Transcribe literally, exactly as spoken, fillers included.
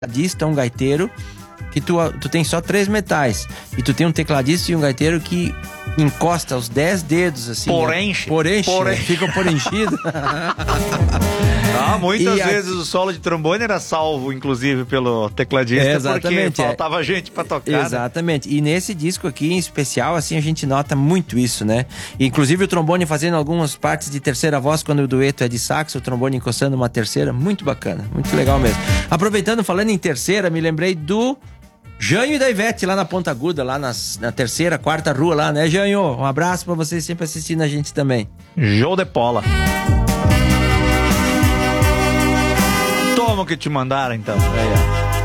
tecladista, um gaiteiro, que tu, tu tem só três metais. E tu tem um tecladista e um gaiteiro que encosta os dez dedos, assim. Por enche. Por enche. Por enche. Fica por enchido. Ah, muitas E vezes aqui... o solo de trombone era salvo, inclusive, pelo tecladista, é, exatamente, porque faltava é. gente pra tocar. Exatamente. Né? E nesse disco aqui, em especial, assim, a gente nota muito isso, né? E, inclusive o trombone fazendo algumas partes de terceira voz, quando o dueto é de sax, o trombone encostando uma terceira, muito bacana, muito legal mesmo. Aproveitando, falando em terceira, me lembrei do Janho e da Ivete, lá na Ponta Aguda, lá nas, na terceira, quarta rua lá, né, Janho? Um abraço pra vocês sempre assistindo a gente também. Show de bola. Toma o que te mandaram, então. É, é.